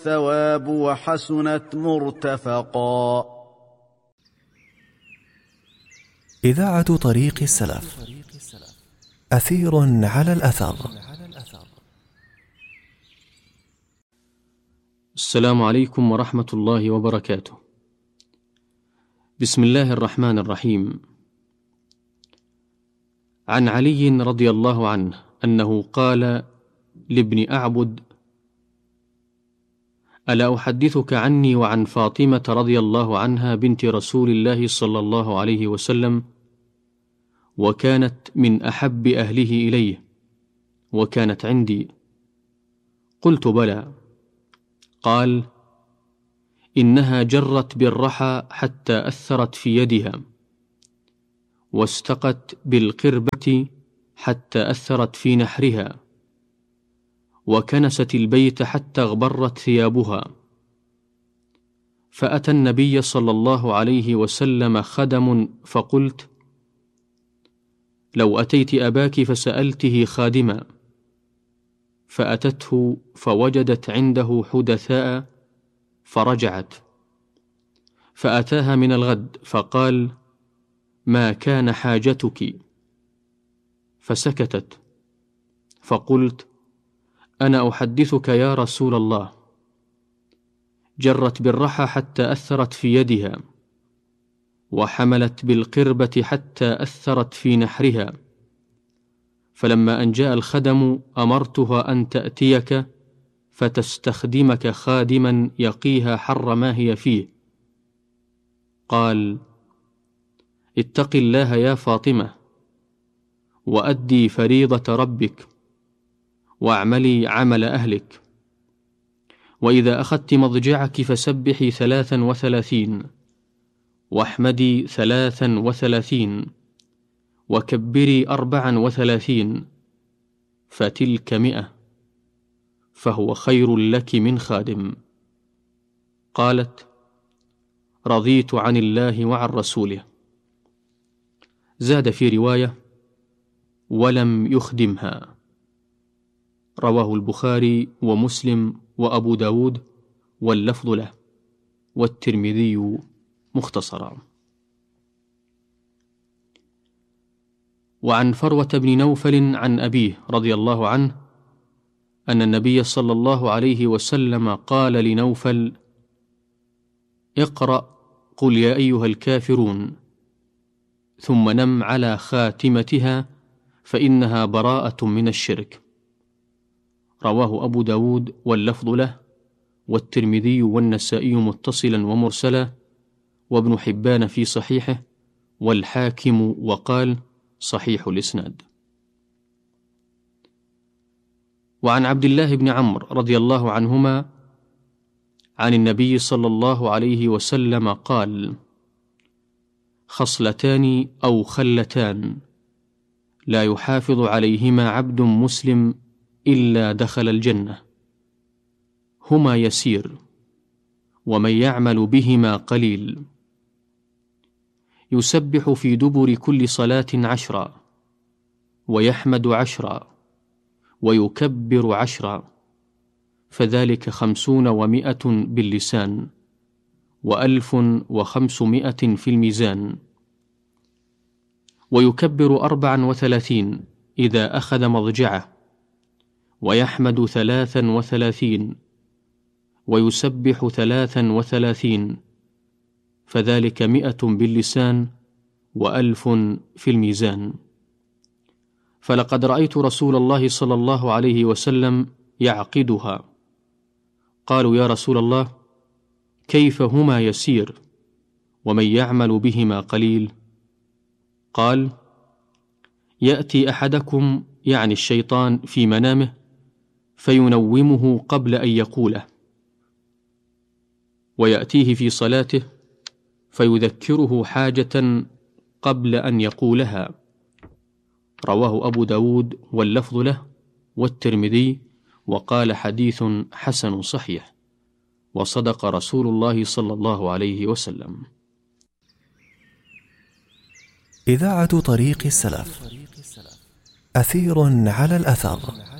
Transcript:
الثواب وحسنت مرتفقا. إذاعة طريق السلف، أثير على الأثر. السلام عليكم ورحمة الله وبركاته. بسم الله الرحمن الرحيم. عن علي رضي الله عنه أنه قال لابن أعبد: ألا أحدثك عني وعن فاطمة رضي الله عنها بنت رسول الله صلى الله عليه وسلم، وكانت من أحب أهله إليه، وكانت عندي. قلت: بلى. قال: إنها جرت بالرحى حتى أثرت في يدها، واستقت بالقربة حتى أثرت في نحرها، وكنست البيت حتى اغبرت ثيابها. فأتى النبي صلى الله عليه وسلم خدم، فقلت: لو أتيت أباك فسألته خادما. فأتته فوجدت عنده حدثاء فرجعت، فأتاها من الغد فقال: ما كان حاجتك؟ فسكتت. فقلت: أنا أحدثك يا رسول الله. جرت بالرحى حتى أثرت في يدها، وحملت بالقربة حتى أثرت في نحرها، فلما أن جاء الخدم أمرتها أن تأتيك فتستخدمك خادما يقيها حر ما هي فيه. قال: اتق الله يا فاطمة، وأدي فريضة ربك، واعملي عمل أهلك، وإذا أخذت مضجعك فسبحي 33، واحمدي 33، وكبري 34، فتلك 100، فهو خير لك من خادم. قالت: رضيت عن الله وعن رسوله. زاد في رواية: ولم يخدمها. رواه البخاري ومسلم وأبو داود، واللفظ له، والترمذي مختصرا. وعن فروة بن نوفل عن أبيه رضي الله عنه أن النبي صلى الله عليه وسلم قال لنوفل: اقرأ قل يا أيها الكافرون، ثم نم على خاتمتها فإنها براءة من الشرك. رواه أبو داود واللفظ له، والترمذي والنسائي متصلا ومرسلا، وابن حبان في صحيحه، والحاكم وقال صحيح الإسناد. وعن عبد الله بن عمرو رضي الله عنهما عن النبي صلى الله عليه وسلم قال: خصلتان أو خلتان لا يحافظ عليهما عبد مسلم إلا دخل الجنة، هما يسير، ومن يعمل بهما قليل. يسبح في دبر كل صلاة 10، ويحمد 10، ويكبر 10، فذلك 50 و100 باللسان، و1500 في الميزان. ويكبر 34 إذا أخذ مضجعه، ويحمد 33، ويسبح 33، فذلك 100 باللسان، و1000 في الميزان. فلقد رأيت رسول الله صلى الله عليه وسلم يعقدها. قالوا: يا رسول الله، كيف هما يسير ومن يعمل بهما قليل؟ قال: يأتي أحدكم، يعني الشيطان، في منامه فينومه قبل أن يقوله، ويأتيه في صلاته فيذكره حاجة قبل أن يقولها. رواه أبو داود واللفظ له، والترمذي، وقال حديث حسن صحيح، وصدق رسول الله صلى الله عليه وسلم. إذاعة طريق السلف، أثير على الأثر.